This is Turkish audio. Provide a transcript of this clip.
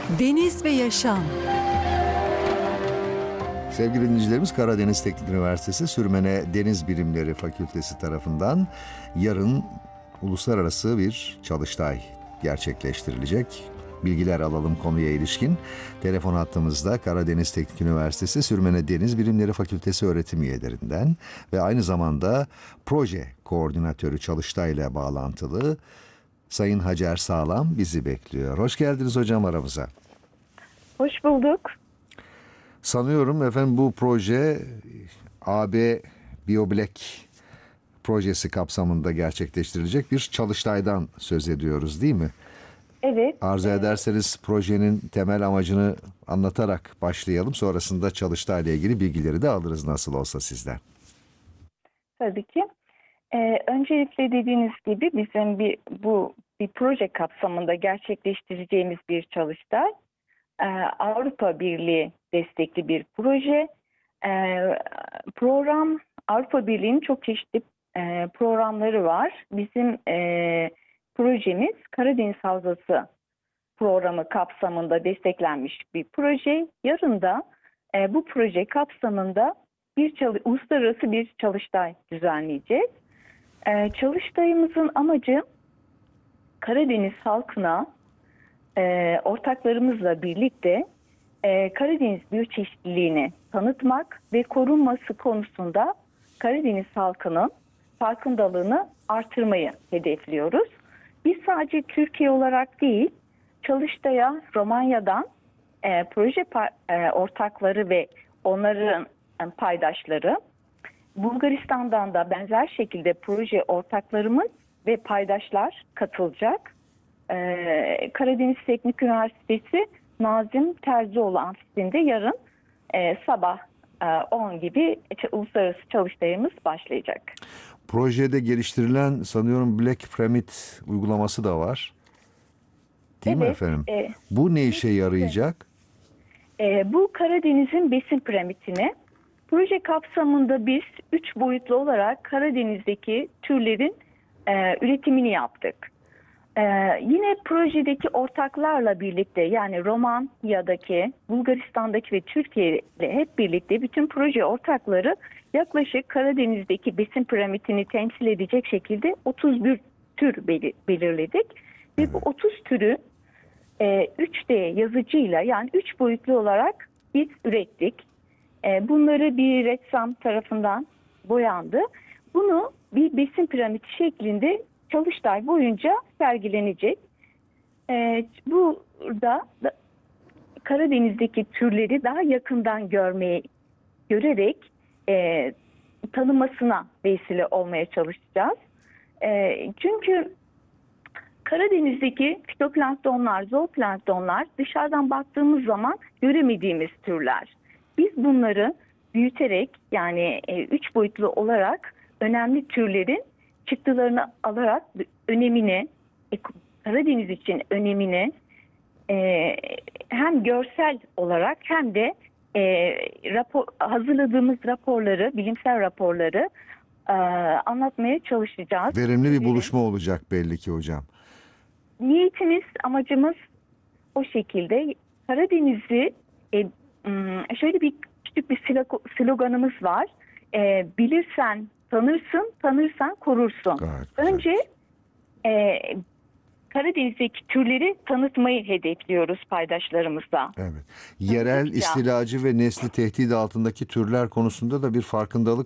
Deniz ve Yaşam. Sevgili dinleyicilerimiz, Karadeniz Teknik Üniversitesi Sürmene Deniz Bilimleri Fakültesi tarafından yarın uluslararası bir çalıştay gerçekleştirilecek. Bilgiler alalım konuya ilişkin. Telefon hattımızda Karadeniz Teknik Üniversitesi Sürmene Deniz Bilimleri Fakültesi öğretim üyelerinden ve aynı zamanda proje koordinatörü çalıştayla bağlantılı Sayın Hacer Sağlam bizi bekliyor. Hoş geldiniz hocam aramıza. Hoş bulduk. Sanıyorum efendim bu proje AB BioBlack projesi kapsamında gerçekleştirilecek bir çalıştaydan söz ediyoruz değil mi? Evet. Arzu ederseniz projenin temel amacını anlatarak başlayalım. Sonrasında çalıştayla ilgili bilgileri de alırız nasıl olsa sizden. Tabii ki. Öncelikle dediğiniz gibi bizim bir proje kapsamında gerçekleştireceğimiz bir çalıştay. Avrupa Birliği destekli bir proje. Program Avrupa Birliği'nin çok çeşitli programları var. Bizim projemiz Karadeniz Havzası programı kapsamında desteklenmiş bir proje. Yarın da bu proje kapsamında uluslararası bir çalıştay düzenleyeceğiz. Çalıştayımızın amacı Karadeniz halkına ortaklarımızla birlikte Karadeniz biyoçeşitliliğini tanıtmak ve korunması konusunda Karadeniz halkının farkındalığını artırmayı hedefliyoruz. Biz sadece Türkiye olarak değil, çalıştaya Romanya'dan proje ortakları ve onların paydaşları, Bulgaristan'dan da benzer şekilde proje ortaklarımız ve paydaşlar katılacak. Karadeniz Teknik Üniversitesi Nazım Terzioğlu Amfisi'nde yarın sabah 10 gibi uluslararası çalıştayımız başlayacak. Projede geliştirilen sanıyorum Black Pyramid uygulaması da var. Değil mi efendim? Bu ne işe yarayacak? Bu Karadeniz'in besin piramidini proje kapsamında biz 3 boyutlu olarak Karadeniz'deki türlerin üretimini yaptık. Yine projedeki ortaklarla birlikte yani Romanya'daki, Bulgaristan'daki ve Türkiye ile hep birlikte bütün proje ortakları yaklaşık Karadeniz'deki besin piramidini temsil edecek şekilde 31 tür belirledik. Ve bu 30 türü 3D yazıcıyla yani 3 boyutlu olarak biz ürettik. Bunları bir ressam tarafından boyandı. Bunu bir besin piramidi şeklinde çalıştay boyunca sergilenecek. Burada Karadeniz'deki türleri daha yakından görerek tanımasına vesile olmaya çalışacağız. Çünkü Karadeniz'deki fitoplanktonlar, zooplanktonlar dışarıdan baktığımız zaman göremediğimiz türler. Biz bunları büyüterek yani 3 boyutlu olarak önemli türlerin çıktılarını alarak önemini, Karadeniz için önemini hem görsel olarak hem de hazırladığımız raporları, bilimsel raporları anlatmaya çalışacağız. Verimli bir buluşma olacak belli ki hocam. Niyetimiz, amacımız o şekilde. Karadeniz'i şöyle bir küçük bir sloganımız var. Bilirsen tanırsın, tanırsan korursun. Önce Karadeniz'deki türleri tanıtmayı hedefliyoruz paydaşlarımızla. Evet. Yerel, istilacı ve nesli tehdit altındaki türler konusunda da bir farkındalık